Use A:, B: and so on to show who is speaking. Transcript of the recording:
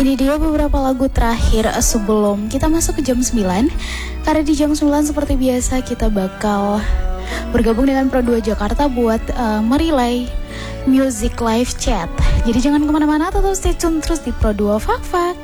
A: Ini dia beberapa lagu terakhir sebelum kita masuk ke jam 9. Karena di jam 9 seperti biasa kita bakal bergabung dengan Pro 2 Jakarta buat merelay Music Live Chat. Jadi jangan kemana-mana, tetap stay tune terus di Pro 2 Fak Fak.